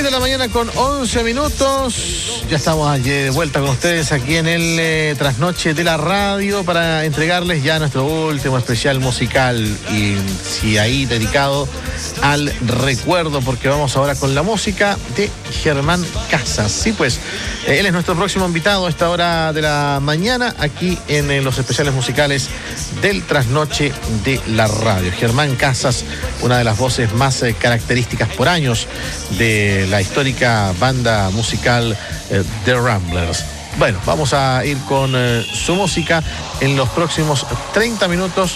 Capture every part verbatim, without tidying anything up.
de la mañana con once minutos. Ya estamos de vuelta con ustedes aquí en el eh, Trasnoche de la Radio para entregarles ya nuestro último especial musical. Y sí, ahí dedicado al recuerdo, porque vamos ahora con la música de Germán Casas. Sí, pues, eh, él es nuestro próximo invitado a esta hora de la mañana aquí en eh, los especiales musicales del Trasnoche de la Radio. Germán Casas, una de las voces más eh, características por años de la histórica banda musical eh, The Ramblers. Bueno, vamos a ir con eh, su música en los próximos treinta minutos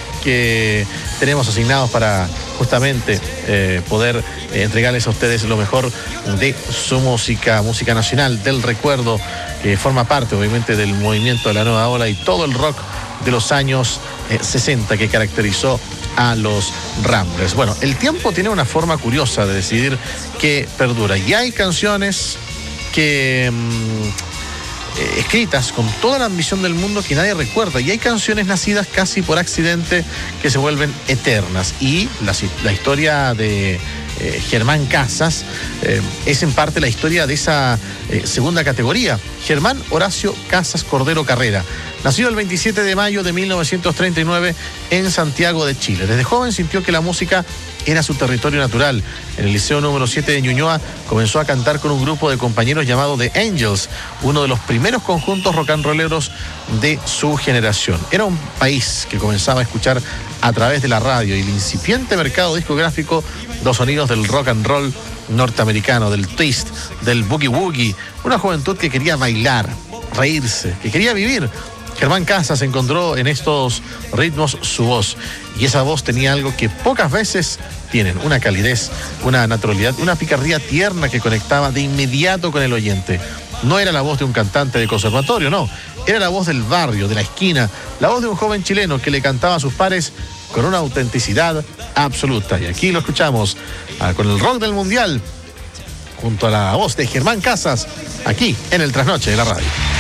que tenemos asignados para justamente eh, poder eh, entregarles a ustedes lo mejor de su música, música nacional, del recuerdo, que forma parte obviamente del movimiento de la nueva ola y todo el rock de los años eh, sesenta que caracterizó a los Ramblers. Bueno, el tiempo tiene una forma curiosa de decidir qué perdura. Y hay canciones que mmm, eh, escritas con toda la ambición del mundo que nadie recuerda. Y hay canciones nacidas casi por accidente que se vuelven eternas. Y la, la historia de eh, Germán Casas eh, es en parte la historia de esa eh, segunda categoría. Germán Horacio Casas Cordero Carrera. Nació el veintisiete de mayo de mil novecientos treinta y nueve en Santiago de Chile. Desde joven sintió que la música era su territorio natural. En el Liceo número siete de Ñuñoa comenzó a cantar con un grupo de compañeros llamado The Angels, uno de los primeros conjuntos rock and rolleros de su generación. Era un país que comenzaba a escuchar a través de la radio y el incipiente mercado discográfico los sonidos del rock and roll norteamericano, del twist, del boogie woogie. Una juventud que quería bailar, reírse, que quería vivir. Germán Casas encontró en estos ritmos su voz, y esa voz tenía algo que pocas veces tienen: una calidez, una naturalidad, una picardía tierna que conectaba de inmediato con el oyente. No era la voz de un cantante de conservatorio, no, era la voz del barrio, de la esquina, la voz de un joven chileno que le cantaba a sus pares con una autenticidad absoluta. Y aquí lo escuchamos ah, con el rock del mundial, junto a la voz de Germán Casas, aquí en el Trasnoche de la Radio.